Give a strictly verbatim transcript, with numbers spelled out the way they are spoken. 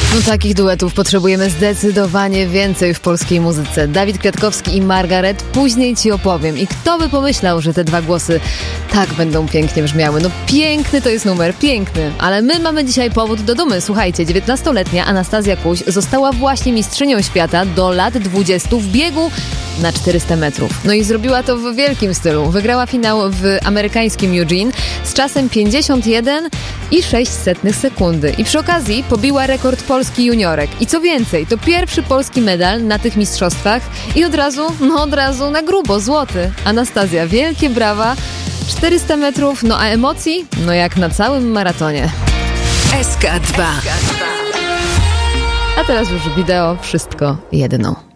No takich duetów potrzebujemy zdecydowanie więcej w polskiej muzyce. Dawid Kwiatkowski i Margaret, później ci opowiem. I kto by pomyślał, że te dwa głosy tak będą pięknie brzmiały. No piękny to jest numer, piękny. Ale my mamy dzisiaj powód do dumy. Słuchajcie, dziewiętnastoletnia Anastazja Kuś została właśnie mistrzynią świata do lat dwudziestu w biegu na czterysta metrów. No i zrobiła to w wielkim stylu. Wygrała finał w amerykańskim Eugene z czasem pięćdziesiąt jeden i sześć setnych sekundy. I przy okazji pobiła rekord Polski juniorek. I co więcej, to pierwszy polski medal na tych mistrzostwach i od razu, no od razu na grubo, złoty. Anastazja, wielkie brawa. czterysta metrów, no a emocji? No jak na całym maratonie. S K dwa. A teraz już wideo, wszystko jedno.